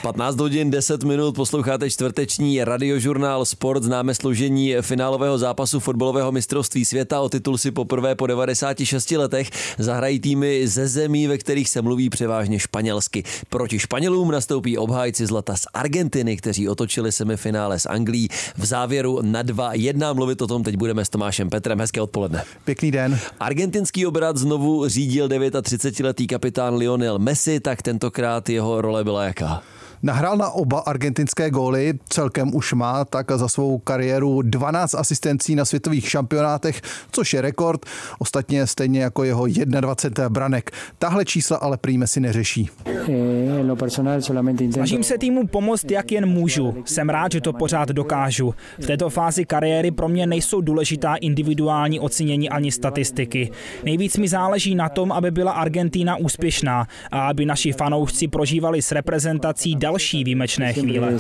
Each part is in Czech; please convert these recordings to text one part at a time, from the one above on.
15 hodin 10 minut, posloucháte čtvrteční radiožurnál Sport, známe složení finálového zápasu fotbalového mistrovství světa. O titul si poprvé po 96 letech zahrají týmy ze zemí, ve kterých se mluví převážně španělsky. Proti Španělům nastoupí obhájci zlata z Argentiny, kteří otočili semifinále s Anglií v závěru na 2-1. Mluvit o tom teď budeme s Tomášem Petrem. Hezké odpoledne. Pěkný den. Argentinský obrat znovu řídil 39letý kapitán Lionel Messi, tak tentokrát jeho role byla jaká? Nahrál na oba argentinské góly, celkem už má tak za svou kariéru 12 asistencí na světových šampionátech, což je rekord, ostatně stejně jako jeho 21 branek. Tahle čísla ale prý Messi neřeší. Snažím se týmu pomoct, jak jen můžu. Jsem rád, že to pořád dokážu. V této fázi kariéry pro mě nejsou důležitá individuální ocenění ani statistiky. Nejvíc mi záleží na tom, aby byla Argentina úspěšná a aby naši fanoušci prožívali s reprezentací další výjimečné chvíle.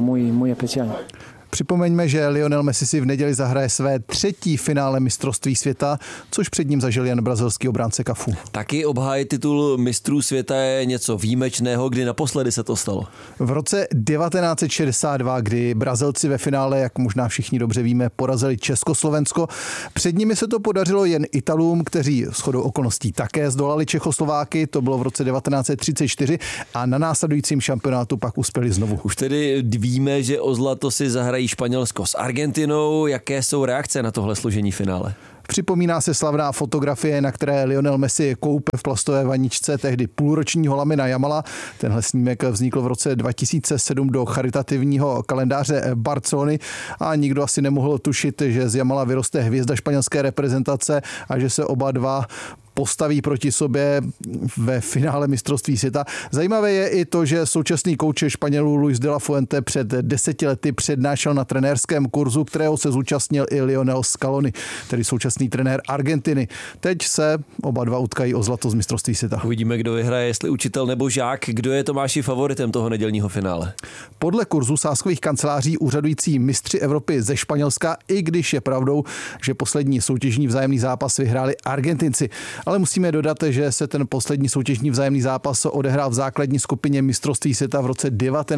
Připomeňme, že Lionel Messi si v neděli zahraje své třetí finále mistrovství světa, což před ním zažil jen brazilský obránce Cafu. Taky obhájit titul mistrů světa je něco výjimečného, kdy naposledy se to stalo. V roce 1962, kdy Brazilci ve finále, jak možná všichni dobře víme, porazili Československo. Před nimi se to podařilo jen Italům, kteří shodou okolností také zdolali Čechoslováky, to bylo v roce 1934 a na následujícím šampionátu pak uspěli znovu. Už tedy víme, že o zlato si zahrají Španělsko s Argentinou. Jaké jsou reakce na tohle složení finále? Připomíná se slavná fotografie, na které Lionel Messi koupe v plastové vaničce tehdy půlročního Lamina Jamala. Tenhle snímek vznikl v roce 2007 do charitativního kalendáře Barcelony a nikdo asi nemohl tušit, že z Jamala vyroste hvězda španělské reprezentace a že se oba dva postaví proti sobě ve finále mistrovství světa. Zajímavé je i to, že současný kouč Španělů Luis de la Fuente před 10 lety přednášel na trenérském kurzu, kterého se zúčastnil i Lionel Scaloni, tedy současný trenér Argentiny. Teď se oba dva utkají o zlato z mistrovství světa. Uvidíme, kdo vyhraje, jestli učitel nebo žák. Kdo je Tomáši favoritem toho nedělního finále? Podle kurzu sázkových kanceláří úřadující mistři Evropy ze Španělska, i když je pravdou, že poslední soutěžní vzájemný zápas vyhráli Argentinci. Ale musíme dodat, že se ten poslední soutěžní vzájemný zápas odehrál v základní skupině mistrovství světa v roce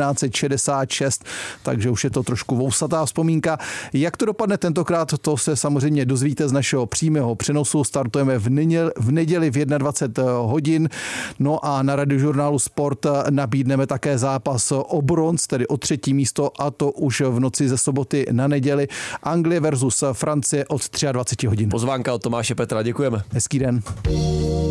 1966, takže už je to trošku vousatá vzpomínka. Jak to dopadne tentokrát, to se samozřejmě dozvíte z našeho přímého přenosu. Startujeme v neděli v 21 hodin. No a na radiožurnálu Sport nabídneme také zápas o bronz, tedy o třetí místo, a to už v noci ze soboty na neděli. Anglie versus Francie od 23 hodin. Pozvánka od Tomáše Petra, děkujeme. Hezký den.